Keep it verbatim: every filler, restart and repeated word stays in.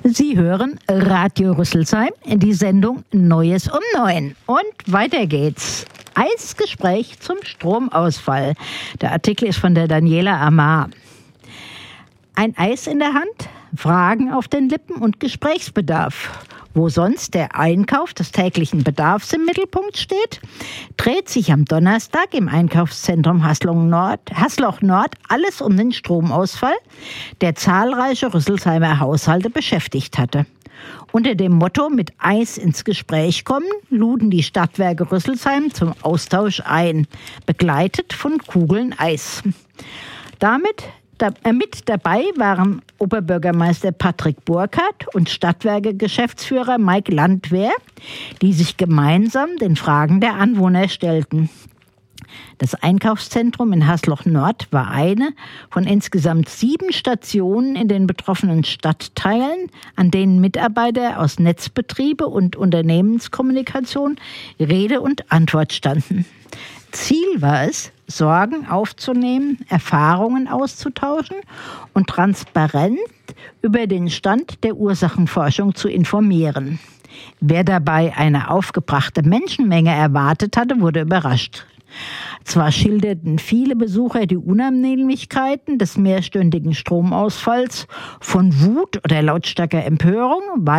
Sie hören Radio Rüsselsheim, die Sendung Neues um neun. Und weiter geht's. Eisgespräch zum Stromausfall. Der Artikel ist von der Daniela Amar. Ein Eis in der Hand, Fragen auf den Lippen und Gesprächsbedarf. Wo sonst der Einkauf des täglichen Bedarfs im Mittelpunkt steht, dreht sich am Donnerstag im Einkaufszentrum Hasloch Nord, Hasloch Nord alles um den Stromausfall, der zahlreiche Rüsselsheimer Haushalte beschäftigt hatte. Unter dem Motto „Mit Eis ins Gespräch kommen“ luden die Stadtwerke Rüsselsheim zum Austausch ein, begleitet von Kugeln Eis. Damit Da, äh, mit dabei waren Oberbürgermeister Patrick Burkhardt und Stadtwerke-Geschäftsführer Mike Landwehr, die sich gemeinsam den Fragen der Anwohner stellten. Das Einkaufszentrum in Hasloch Nord war eine von insgesamt sieben Stationen in den betroffenen Stadtteilen, an denen Mitarbeiter aus Netzbetriebe und Unternehmenskommunikation Rede und Antwort standen. Ziel war es, Sorgen aufzunehmen, Erfahrungen auszutauschen und transparent über den Stand der Ursachenforschung zu informieren. Wer dabei eine aufgebrachte Menschenmenge erwartet hatte, wurde überrascht. Zwar schilderten viele Besucher die Unannehmlichkeiten des mehrstündigen Stromausfalls von Wut oder lautstarker Empörung,